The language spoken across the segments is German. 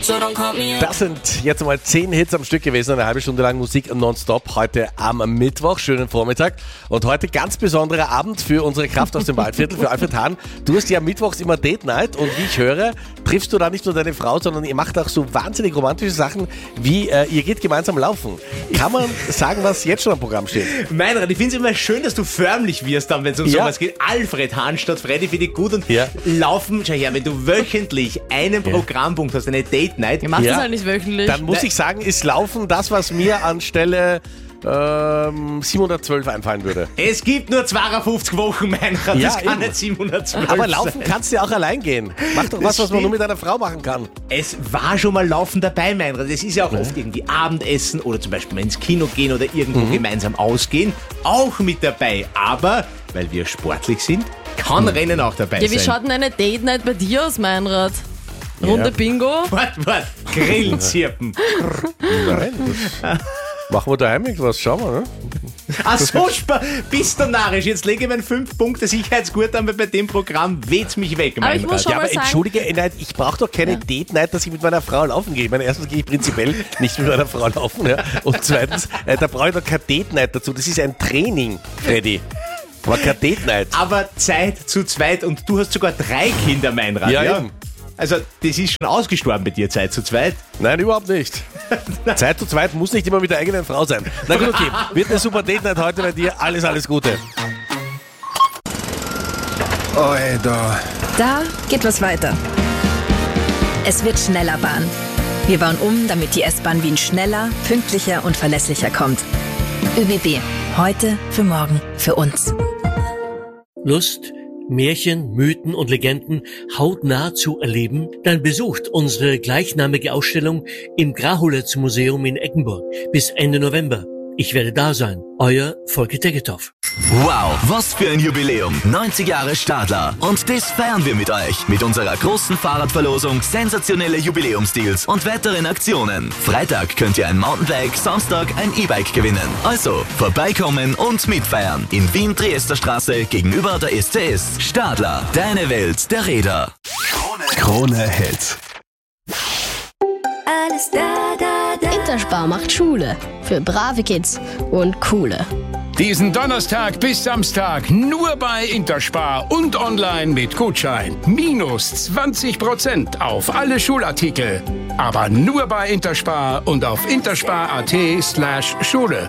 Das sind jetzt mal 10 Hits am Stück gewesen, eine halbe Stunde lang Musik nonstop, heute am Mittwoch, schönen Vormittag und heute ganz besonderer Abend für unsere Kraft aus dem Waldviertel, für Alfred Hahn. Du hast ja mittwochs immer Date Night und wie ich höre, triffst du da nicht nur deine Frau, sondern ihr macht auch so wahnsinnig romantische Sachen, wie ihr geht gemeinsam laufen. Kann man sagen, was jetzt schon am Programm steht? Meinrad, ich finde es immer schön, dass du förmlich wirst, dann, wenn es um sowas geht. Alfred Hahn statt Freddy finde ich gut und laufen, schau her, wenn du wöchentlich einen Programmpunkt hast, eine Date Night. Ihr macht das halt nicht wöchentlich. Dann muss ich sagen, ist Laufen das, was mir anstelle 712 einfallen würde. Es gibt nur 52 Wochen, Meinrad, das kann nicht 712 Aber laufen kannst du ja auch allein gehen. Mach doch was man nur mit einer Frau machen kann. Es war schon mal Laufen dabei, Meinrad. Es ist ja auch oft irgendwie Abendessen oder zum Beispiel mal ins Kino gehen oder irgendwo gemeinsam ausgehen. Auch mit dabei. Aber, weil wir sportlich sind, kann Rennen auch dabei sein. Ja, wie schaut denn eine Date Night bei dir aus, Meinrad? Runde Bingo? Wart, Grillenzirpen. Nein, machen wir daheim irgendwas, schauen wir, ne? Ach so, bist du narrisch. Jetzt lege ich meinen 5 Punkte Sicherheitsgurt bei dem Programm, weht's mich weg, Aber ich muss schon aber mal sagen, entschuldige, ich brauche doch keine Date Night, dass ich mit meiner Frau laufen gehe. Ich meine, erstens gehe ich prinzipiell nicht mit meiner Frau laufen, ja? Und zweitens, da brauche ich doch keine Date Night dazu. Das ist ein Training, Freddy. Aber keine Date Night. Aber Zeit zu zweit und du hast sogar 3 Kinder, Meinrad. Ja, eben. Also, das ist schon ausgestorben bei dir, Zeit zu zweit. Nein, überhaupt nicht. Zeit zu zweit muss nicht immer mit der eigenen Frau sein. Na gut, okay. Wird eine super Date Night heute bei dir. Alles Gute. Oh, ey, da. Da geht was weiter. Es wird schneller Bahn. Wir bauen um, damit die S-Bahn Wien schneller, pünktlicher und verlässlicher kommt. ÖBB. Heute, für morgen, für uns. Lust, Märchen, Mythen und Legenden hautnah zu erleben? Dann besucht unsere gleichnamige Ausstellung im Grahuletz Museum in Eggenburg bis Ende November. Ich werde da sein. Euer Volker Tegethoff. Wow, was für ein Jubiläum. 90 Jahre Stadler. Und das feiern wir mit euch. Mit unserer großen Fahrradverlosung, sensationelle Jubiläumsdeals und weiteren Aktionen. Freitag könnt ihr ein Mountainbike, Samstag ein E-Bike gewinnen. Also, vorbeikommen und mitfeiern. In Wien, Triesterstraße, gegenüber der SCS. Stadler, deine Welt der Räder. Krone Hits. Alles da. Interspar macht Schule für brave Kids und coole. Diesen Donnerstag bis Samstag nur bei Interspar und online mit Gutschein. Minus 20% auf alle Schulartikel. Aber nur bei Interspar und auf interspar.at/Schule.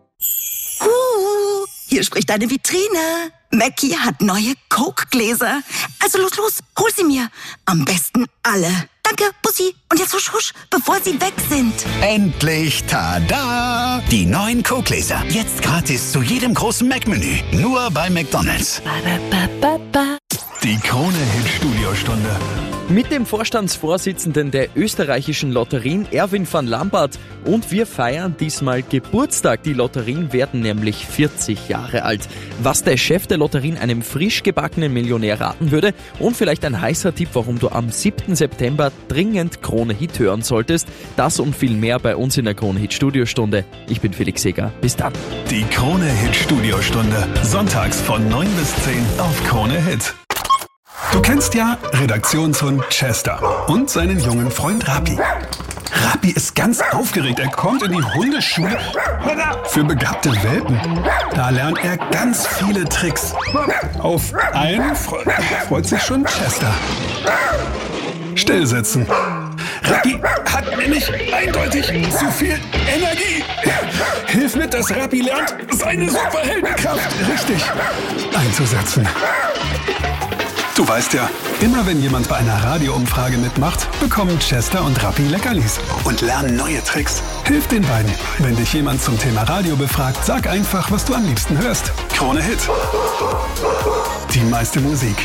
Hier spricht eine Vitrine. Mackie hat neue Coke-Gläser. Also los, hol sie mir. Am besten alle. Danke, Bussi. Und jetzt husch, bevor sie weg sind. Endlich, tada! Die neuen Coke-Gläser. Jetzt gratis zu jedem großen Mac-Menü. Nur bei McDonald's. Die Krone-Hit-Studiostunde. Mit dem Vorstandsvorsitzenden der österreichischen Lotterien, Erwin van Lambert. Und wir feiern diesmal Geburtstag. Die Lotterien werden nämlich 40 Jahre alt. Was der Chef der Lotterien einem frisch gebackenen Millionär raten würde und vielleicht ein heißer Tipp, warum du am 7. September dringend Krone-Hit hören solltest. Das und viel mehr bei uns in der Krone-Hit-Studiostunde. Ich bin Felix Seger. Bis dann. Die Krone-Hit-Studiostunde. Sonntags von 9 bis 10 auf Krone-Hit. Du kennst ja Redaktionshund Chester und seinen jungen Freund Rappi. Rappi ist ganz aufgeregt. Er kommt in die Hundeschule für begabte Welpen. Da lernt er ganz viele Tricks. Auf einen freut sich schon Chester. Stillsitzen. Rappi hat nämlich eindeutig zu viel Energie. Hilf mit, dass Rappi lernt, seine Superheldenkraft richtig einzusetzen. Du weißt ja, immer wenn jemand bei einer Radioumfrage mitmacht, bekommen Chester und Rappi Leckerlis und lernen neue Tricks. Hilf den beiden. Wenn dich jemand zum Thema Radio befragt, sag einfach, was du am liebsten hörst. Krone Hit. Die meiste Musik.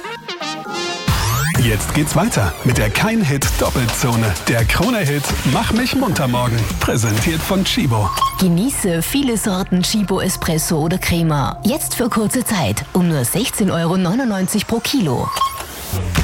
Jetzt geht's weiter mit der Kein-Hit-Doppelzone. Der Krone-Hit Mach mich munter morgen. Präsentiert von Chibo. Genieße viele Sorten Chibo Espresso oder Crema. Jetzt für kurze Zeit um nur 16,99 € pro Kilo.